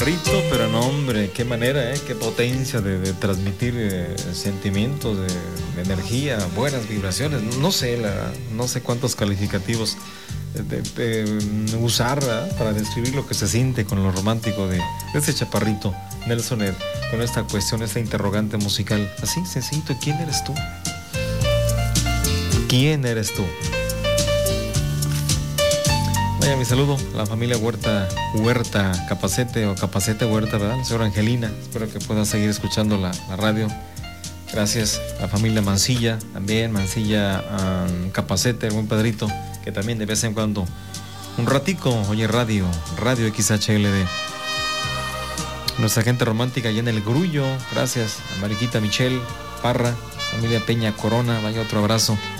chaparrito, pero no, hombre, qué manera, qué potencia de transmitir sentimientos, de energía, buenas vibraciones. No sé, no sé cuántos calificativos usar, ¿verdad?, para describir lo que se siente con lo romántico de ese chaparrito, Nelson Ed, con esta cuestión, esta interrogante musical. Así, sencillito, ¿quién eres tú? ¿Quién eres tú? Vaya mi saludo a la familia Huerta Capacete o Capacete Huerta, ¿verdad? La señora Angelina, espero que pueda seguir escuchando la radio. Gracias. La familia Mancilla, también Mancilla, Capacete, el buen Pedrito, que también de vez en cuando, un ratico, oye Radio XHLD. Nuestra gente romántica allá en el Grullo, gracias. A Mariquita Michelle Parra, familia Peña Corona, vaya otro abrazo.